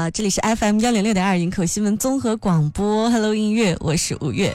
这里是 FM106.2 营口新闻综合广播 Hello 音乐，我是吴越。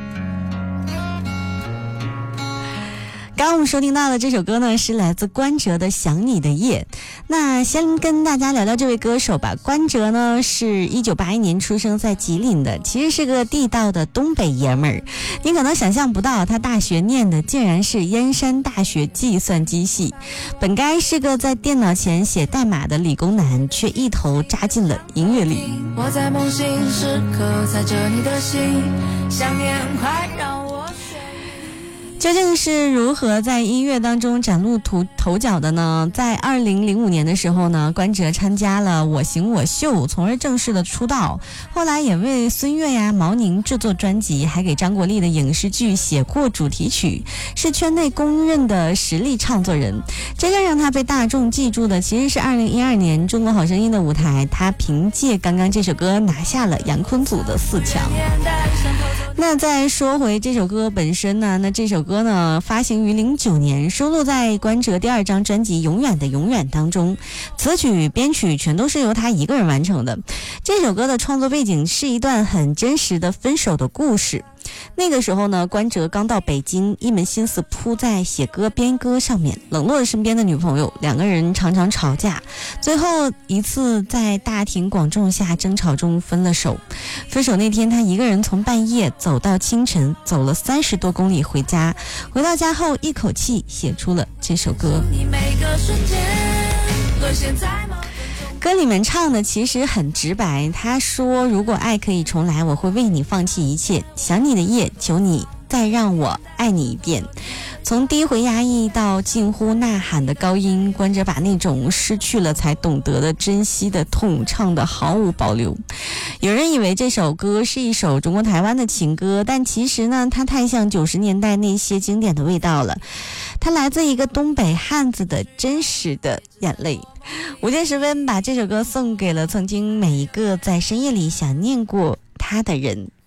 刚刚我们收听到的这首歌呢，是来自关喆的《想你的夜》。那先跟大家聊聊这位歌手吧。关喆呢是1981年出生在吉林的，其实是个地道的东北爷们儿。你可能想象不到，他大学念的竟然是燕山大学计算机系，本该是个在电脑前写代码的理工男，却一头扎进了音乐里。 我在梦醒时刻猜着你的心，想念快让我究竟是如何在音乐当中崭露头角的呢？在2005年的时候呢，关喆参加了《我型我秀》，从而正式的出道。后来也为孙悦呀、毛宁制作专辑，还给张国立的影视剧写过主题曲，是圈内公认的实力唱作人。真正让他被大众记住的，其实是2012年中国好声音的舞台，他凭借刚刚这首歌拿下了杨坤组的4强。那再说回这首歌本身呢，那这首歌呢发行于09年，收录在关喆第2张专辑《永远的永远》当中，词曲编曲全都是由他一个人完成的。这首歌的创作背景是一段很真实的分手的故事。那个时候呢，关喆刚到北京，一门心思扑在写歌编歌上面，冷落了身边的女朋友，两个人常常吵架，最后一次在大庭广众下争吵中分了手。分手那天，他一个人从半夜走到清晨，走了30多公里回家，回到家后一口气写出了这首歌。 你每个瞬间沦陷在歌里面唱的其实很直白，他说如果爱可以重来，我会为你放弃一切，想你的夜，求你再让我爱你一遍。从低回压抑到近乎呐喊的高音，关喆把那种失去了才懂得的珍惜的痛唱得毫无保留。有人以为这首歌是一首中国台湾的情歌，但其实呢，它太像90年代那些经典的味道了。它来自一个东北汉子的真实的眼泪。午间时分，把这首歌送给了曾经每一个在深夜里想念过他的人。